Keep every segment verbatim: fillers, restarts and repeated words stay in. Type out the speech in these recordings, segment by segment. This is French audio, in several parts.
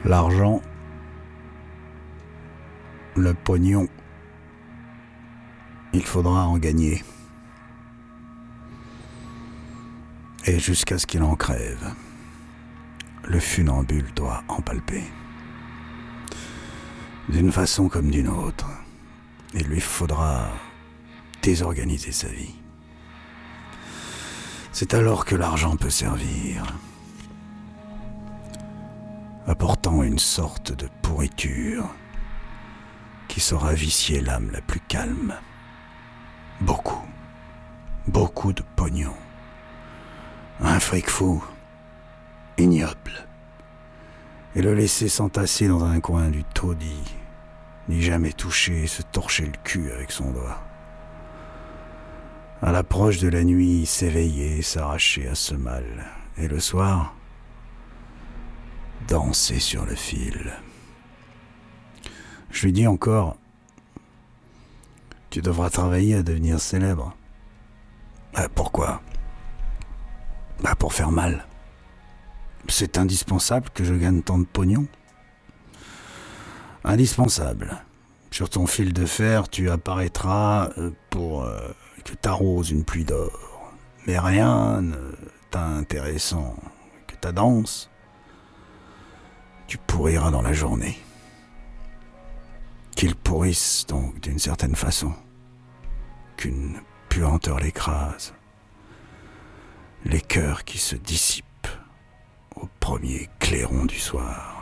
L'argent, le pognon, il faudra en gagner. Et jusqu'à ce qu'il en crève, le funambule doit en palper. D'une façon comme d'une autre, il lui faudra désorganiser sa vie. C'est alors que l'argent peut servir, apportant une sorte de pourriture qui saura vicier l'âme la plus calme. Beaucoup, beaucoup de pognon. Un fric fou, ignoble, et le laisser s'entasser dans un coin du taudis, n'y jamais toucher et se torcher le cul avec son doigt. À l'approche de la nuit, s'éveiller, s'arracher à ce mal, et le soir, danser sur le fil. Je lui dis encore, tu devras travailler à devenir célèbre. Ah, pourquoi ? Bah pour faire mal. C'est indispensable que je gagne tant de pognon. Indispensable. Sur ton fil de fer, tu apparaîtras pour euh, que t'arroses une pluie d'or. Mais rien ne t'a intéressant que ta danse. Tu pourriras dans la journée. Qu'il pourrisse donc d'une certaine façon. Qu'une puanteur l'écrase. Les cœurs qui se dissipent au premier clairon du soir.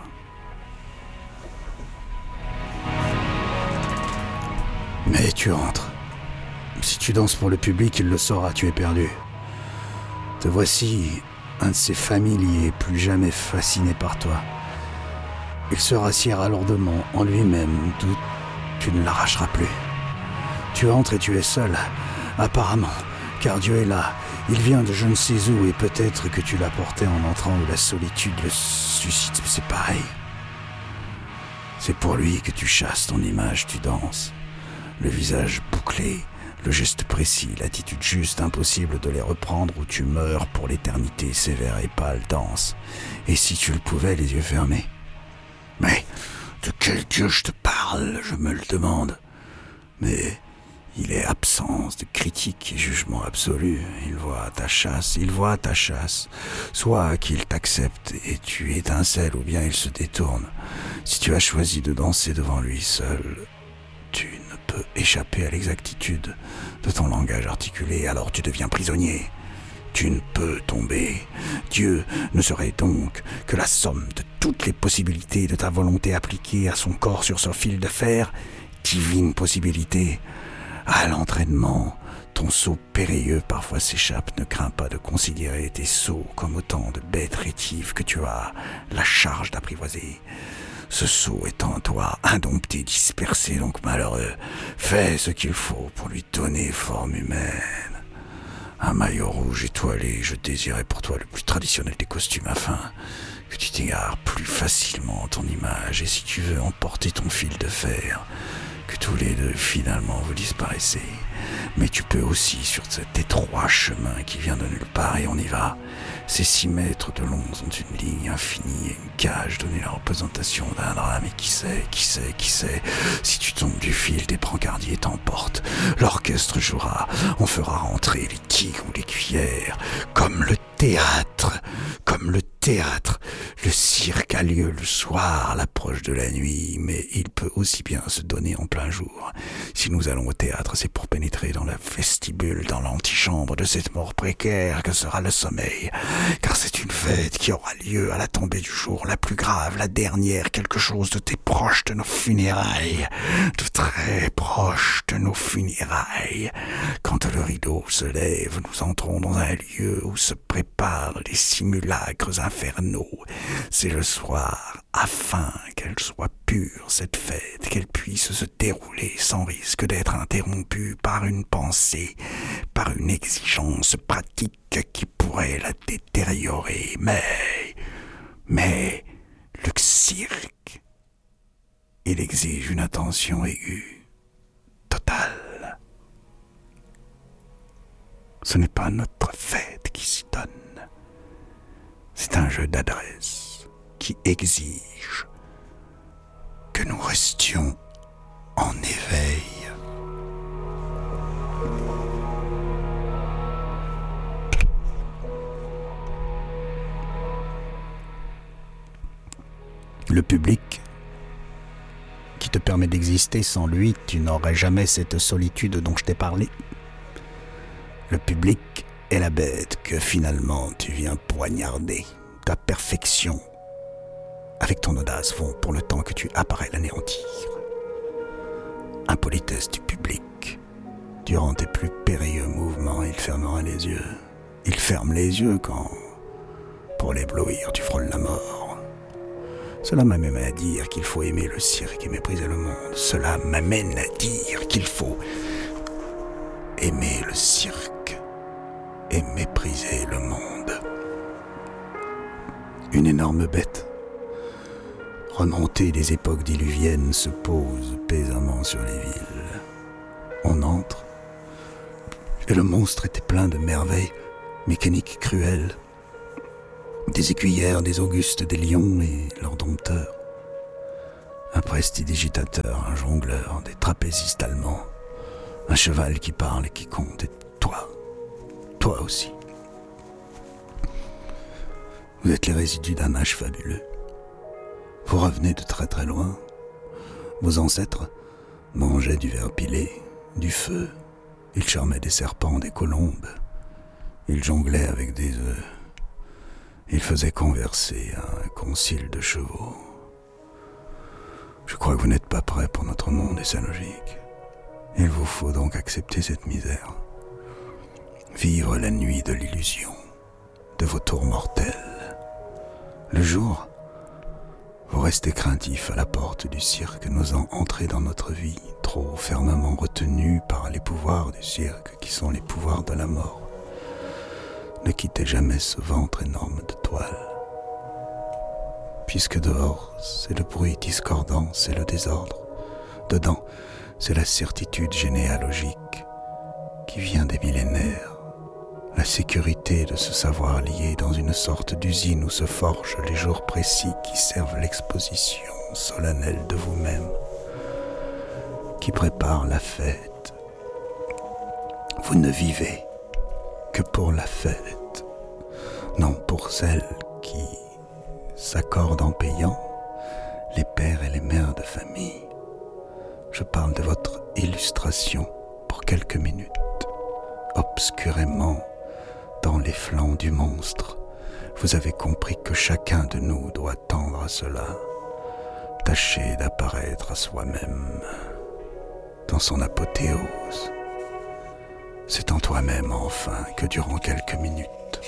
Mais tu rentres. Si tu danses pour le public, il le saura, tu es perdu. Te voici un de ces familiers plus jamais fasciné par toi. Il se rassiera lourdement en lui-même, d'où tu ne l'arracheras plus. Tu entres et tu es seul, apparemment, car Dieu est là. Il vient de je ne sais où et peut-être que tu l'as porté en entrant où la solitude le suscite. C'est pareil. C'est pour lui que tu chasses ton image, tu danses. Le visage bouclé, le geste précis, l'attitude juste, impossible de les reprendre ou tu meurs pour l'éternité, sévère et pâle danse. Et si tu le pouvais, les yeux fermés. Mais de quel Dieu je te parle, je me le demande. Mais il est absence de critique et jugement absolu. Il voit ta chasse, il voit ta chasse. Soit qu'il t'accepte et tu étincelles, ou bien il se détourne. Si tu as choisi de danser devant lui seul, tu ne peux échapper à l'exactitude de ton langage articulé, alors tu deviens prisonnier. Tu ne peux tomber. Dieu ne serait donc que la somme de toutes les possibilités de ta volonté appliquée à son corps sur son fil de fer. Divine possibilité. À l'entraînement, ton saut périlleux parfois s'échappe. Ne crains pas de considérer tes sauts comme autant de bêtes rétives que tu as la charge d'apprivoiser. Ce sceau est en toi, indompté, dispersé, donc malheureux. Fais ce qu'il faut pour lui donner forme humaine. Un maillot rouge étoilé, je désirais pour toi le plus traditionnel des costumes afin que tu t'égares plus facilement ton image. Et si tu veux emporter ton fil de fer, que tous les deux finalement vous disparaissiez. Mais tu peux aussi sur cet étroit chemin qui vient de nulle part et on y va. Ces six mètres de long sont une ligne infinie et une cage donnée la représentation d'un drame. Et qui sait, qui sait, qui sait, si tu tombes du fil, des brancardiers t'emportent. L'orchestre jouera, on fera rentrer les tigres ou les cuillères, comme le théâtre, comme le théâtre. Le cirque a lieu le soir à l'approche de la nuit, mais il peut aussi bien se donner en plein jour. Si nous allons au théâtre, c'est pour pénétrer dans la vestibule, dans l'antichambre de cette mort précaire que sera le sommeil. Car c'est une fête qui aura lieu à la tombée du jour, la plus grave, la dernière, quelque chose de très proche de nos funérailles, de très proche de nos funérailles. Quand le rideau se lève, nous entrons dans un lieu où se préparent les simulacres infernaux. C'est le soir, afin qu'elle soit pure, cette fête, qu'elle puisse se dérouler sans risque d'être interrompue par une pensée, par une exigence pratique qui pourrait la détériorer. Mais, mais, le cirque, il exige une attention aiguë, totale. Ce n'est pas notre fête qui s'y donne. C'est un jeu d'adresse qui exige que nous restions en éveil. Le public qui te permet d'exister, sans lui, tu n'aurais jamais cette solitude dont je t'ai parlé. Le public est la bête que finalement tu viens poignarder. Ta perfection avec ton audace vont pour le temps que tu apparais l'anéantir. Impolitesse du public. Durant tes plus périlleux mouvements, il fermera les yeux. Il ferme les yeux quand, pour l'éblouir, tu frôles la mort. Cela m'amène à dire qu'il faut aimer le cirque et mépriser le monde. Cela m'amène à dire qu'il faut aimer le cirque et mépriser le monde. Une énorme bête, remontée des époques diluviennes, se pose pesamment sur les villes. On entre, et le monstre était plein de merveilles mécaniques cruelles. Des écuyères, des augustes, des lions et leurs dompteurs. Un prestidigitateur, un jongleur, des trapézistes allemands. Un cheval qui parle et qui compte. Et toi, toi aussi. Vous êtes les résidus d'un âge fabuleux. Vous revenez de très très loin. Vos ancêtres mangeaient du verre pilé, du feu. Ils charmaient des serpents, des colombes. Ils jonglaient avec des œufs. Il faisait converser un concile de chevaux. Je crois que vous n'êtes pas prêt pour notre monde et sa logique. Il vous faut donc accepter cette misère. Vivre la nuit de l'illusion, de vos tours mortels. Le jour, vous restez craintif à la porte du cirque, n'osant entrer dans notre vie, trop fermement retenu par les pouvoirs du cirque, qui sont les pouvoirs de la mort. Ne quittez jamais ce ventre énorme de toile. Puisque dehors, c'est le bruit discordant, c'est le désordre. Dedans, c'est la certitude généalogique qui vient des millénaires. La sécurité de se savoir lié dans une sorte d'usine où se forgent les jours précis qui servent l'exposition solennelle de vous-même, qui prépare la fête. Vous ne vivez que pour la fête, non pour celle qui s'accordent en payant, les pères et les mères de famille. Je parle de votre illustration pour quelques minutes, obscurément dans les flancs du monstre. Vous avez compris que chacun de nous doit tendre à cela, tâcher d'apparaître à soi-même dans son apothéose. C'est en toi-même, enfin, que durant quelques minutes,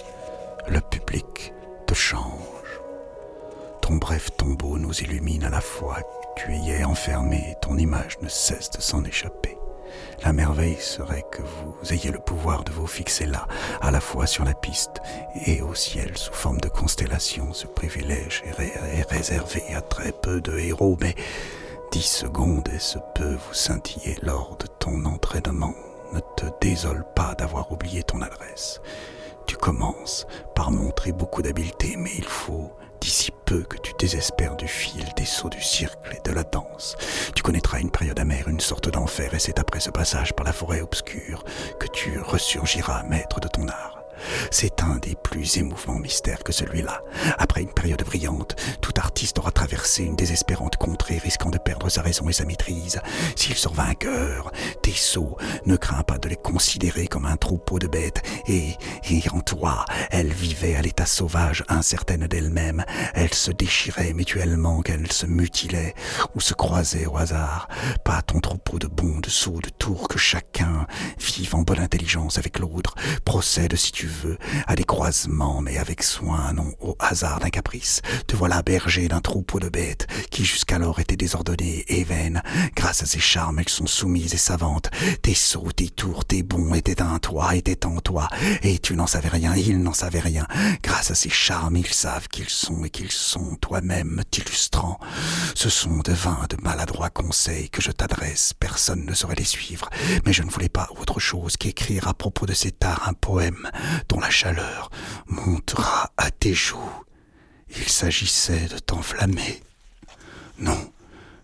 le public te change. Ton bref tombeau nous illumine à la fois. Tu y es enfermé et ton image ne cesse de s'en échapper. La merveille serait que vous ayez le pouvoir de vous fixer là, à la fois sur la piste et au ciel sous forme de constellation. Ce privilège est, ré- est réservé à très peu de héros, mais dix secondes et ce peut vous scintiller lors de ton entraînement. Ne te désole pas d'avoir oublié ton adresse. Tu commences par montrer beaucoup d'habileté, mais il faut d'ici peu que tu désespères du fil, des sauts du cirque et de la danse. Tu connaîtras une période amère, une sorte d'enfer, et c'est après ce passage par la forêt obscure que tu ressurgiras maître de ton art. C'est un des plus émouvants mystères que celui-là. Après une période brillante, tout artiste aura traversé une désespérante contrée, risquant de perdre sa raison et sa maîtrise. S'ils sont vainqueurs, tes sots, ne crains pas de les considérer comme un troupeau de bêtes. Et, et en toi, elles vivaient à l'état sauvage, incertaines d'elles-mêmes. Elles se déchiraient mutuellement, qu'elles se mutilaient ou se croisaient au hasard. Pas ton troupeau de bons, de sots, de tours, que chacun vive en bonne intelligence avec l'autre, procède si tu veux, à des croisements, mais avec soin, non au hasard d'un caprice. Te voilà berger d'un troupeau de bêtes qui jusqu'alors étaient désordonnées et vaines. Grâce à ces charmes, elles sont soumises et savantes. Tes sots, tes tours, tes bons étaient en toi, étaient en toi, et tu n'en savais rien, ils n'en savaient rien. Grâce à ces charmes, ils savent qu'ils sont et qu'ils sont toi-même t'illustrant. Ce sont de vains, de maladroits conseils que je t'adresse, personne ne saurait les suivre, mais je ne voulais pas autre chose qu'écrire à propos de cet art un poème dont la chaleur montera à tes joues. Il s'agissait de t'enflammer, non, de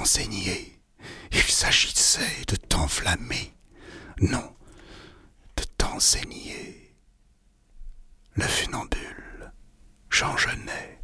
t'enseigner. Il s'agissait de t'enflammer. Non, de t'enseigner. Le funambule, Jean Genet.